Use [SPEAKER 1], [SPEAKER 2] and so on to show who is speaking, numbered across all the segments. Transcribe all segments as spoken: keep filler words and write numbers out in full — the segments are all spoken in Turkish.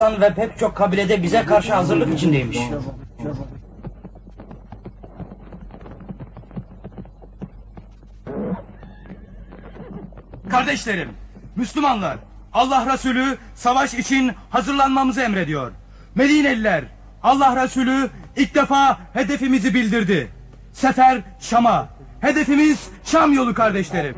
[SPEAKER 1] ve pek çok kabilede bize karşı hazırlık içindeymiş.
[SPEAKER 2] Kardeşlerim, Müslümanlar, Allah Resulü savaş için hazırlanmamızı emrediyor. Medineliler, Allah Resulü ilk defa hedefimizi bildirdi. Sefer Şam'a. Hedefimiz Şam yolu kardeşlerim.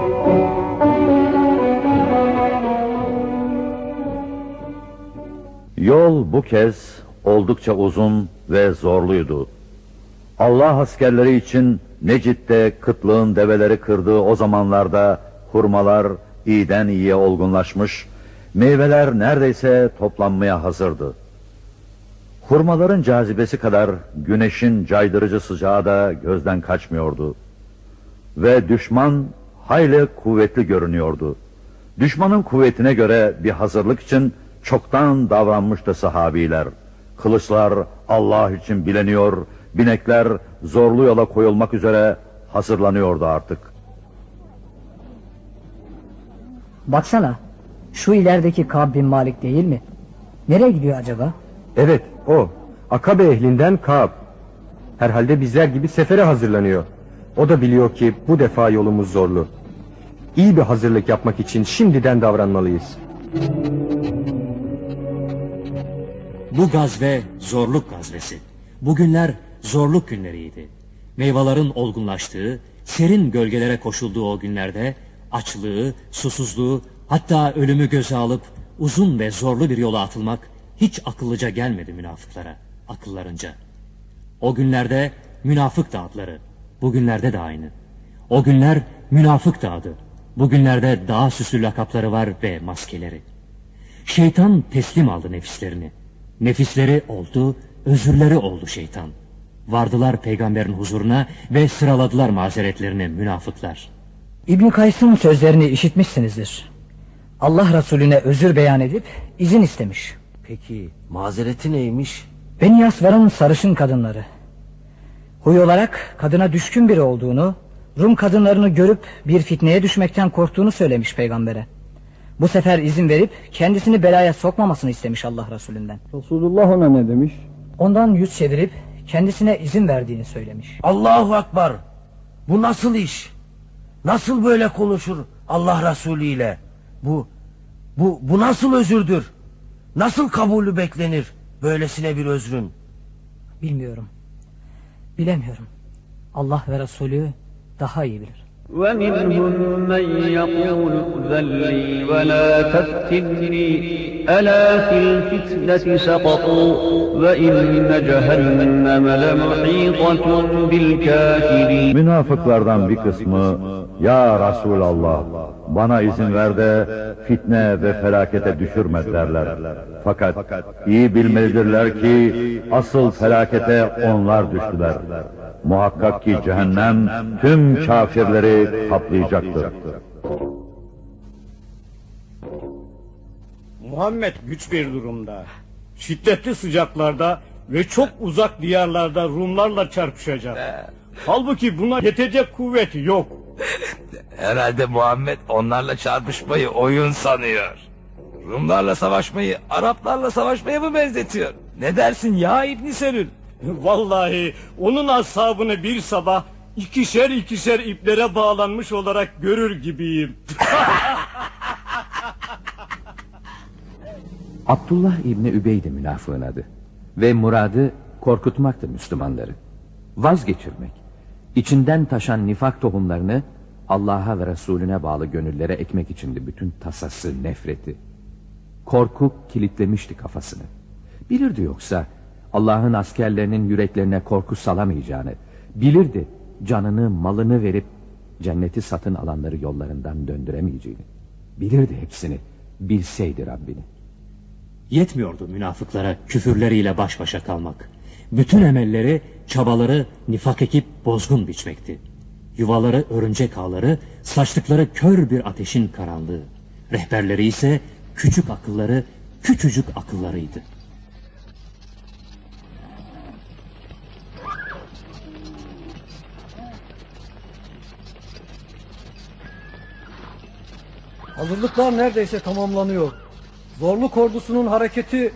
[SPEAKER 3] Yol bu kez oldukça uzun ve zorluydu. Allah askerleri için Necid'de kıtlığın develeri kırdığı o zamanlarda hurmalar iyiden iyiye olgunlaşmış, meyveler neredeyse toplanmaya hazırdı. Hurmaların cazibesi kadar güneşin caydırıcı sıcağı da gözden kaçmıyordu. Ve düşman hayli kuvvetli görünüyordu. Düşmanın kuvvetine göre bir hazırlık için çoktan davranmıştı sahabiler. Kılıçlar Allah için bileniyor, binekler zorlu yola koyulmak üzere hazırlanıyordu artık.
[SPEAKER 4] Baksana, şu ilerideki Kâb bin Malik değil mi? Nereye gidiyor acaba?
[SPEAKER 5] Evet, o. Akabe ehlinden Kâb. Herhalde bizler gibi sefere hazırlanıyor. O da biliyor ki bu defa yolumuz zorlu. İyi bir hazırlık yapmak için şimdiden davranmalıyız.
[SPEAKER 6] Bu gazve zorluk gazvesi. Bugünler zorluk günleriydi. Meyvelerin olgunlaştığı, serin gölgelere koşulduğu o günlerde açlığı, susuzluğu, hatta ölümü göze alıp uzun ve zorlu bir yola atılmak hiç akıllıca gelmedi münafıklara, akıllarınca. O günlerde münafık adları, bugünlerde de aynı. O günler münafık adı, bugünlerde daha süslü lakapları var ve maskeleri. Şeytan teslim aldı nefislerini. Nefisleri oldu, özürleri oldu şeytan. Vardılar peygamberin huzuruna ve sıraladılar mazeretlerini münafıklar.
[SPEAKER 4] İbn Kays'ın sözlerini işitmişsinizdir. Allah Resulüne özür beyan edip izin istemiş.
[SPEAKER 7] Peki mazereti neymiş?
[SPEAKER 4] Beni Yasvar'ın sarışın kadınları. Huy olarak kadına düşkün biri olduğunu, Rum kadınlarını görüp bir fitneye düşmekten korktuğunu söylemiş peygambere. Bu sefer izin verip kendisini belaya sokmamasını istemiş Allah Resulünden.
[SPEAKER 8] Resulullah ona ne demiş?
[SPEAKER 4] Ondan yüz çevirip kendisine izin verdiğini söylemiş.
[SPEAKER 7] Allahu Ekber! Bu nasıl iş? Nasıl böyle konuşur Allah Resulü ile? Bu, bu, bu nasıl özürdür? Nasıl kabulü beklenir böylesine bir özrün?
[SPEAKER 4] Bilmiyorum. Bilemiyorum. Allah ve Resulü daha iyi bilir.
[SPEAKER 8] وَمِنْهُمْ مَنْ يَقُولُ ائْذَنْ لِي وَلَا تَفْتِنِّي أَلَا فِي الْفِتْنَةِ سَقَطُوا وَإِنَّ جَهَنَّمَ لَمُحِيطَةٌ بِالْكَافِرِينَ.
[SPEAKER 3] Münafıklardan bir kısmı, ya Resulallah, bana izin ver de fitne ve felakete düşürme derler. Fakat iyi bilmelidirler ki asıl felakete onlar düştüler. Muhakkak ki cehennem tüm kafirleri kaplayacaktır.
[SPEAKER 9] Muhammed güç bir durumda. Şiddetli sıcaklarda ve çok uzak diyarlarda Rumlarla çarpışacak. Halbuki buna yetecek kuvveti yok.
[SPEAKER 10] Herhalde Muhammed onlarla çarpışmayı oyun sanıyor. Rumlarla savaşmayı Araplarla savaşmaya mı benzetiyor? Ne dersin ya İbn Selül?
[SPEAKER 9] Vallahi onun ashabını bir sabah ikişer ikişer iplere bağlanmış olarak görür gibiyim.
[SPEAKER 11] Abdullah İbni Übeydi münafığın adı. Ve muradı korkutmaktı Müslümanları. Vazgeçirmek. İçinden taşan nifak tohumlarını Allah'a ve Resulüne bağlı gönüllere ekmek içindi bütün tasası, nefreti. Korku kilitlemişti kafasını. Bilirdi yoksa Allah'ın askerlerinin yüreklerine korku salamayacağını, bilirdi canını, malını verip cenneti satın alanları yollarından döndüremeyeceğini. Bilirdi hepsini, bilseydi Rabbini.
[SPEAKER 6] Yetmiyordu münafıklara küfürleriyle baş başa kalmak. Bütün emelleri, çabaları nifak ekip bozgun biçmekti. Yuvaları örümcek ağları, saçtıkları kör bir ateşin karanlığı. Rehberleri ise küçük akılları, küçücük akıllarıydı.
[SPEAKER 12] Hazırlıklar neredeyse tamamlanıyor. Zorluk ordusunun hareketi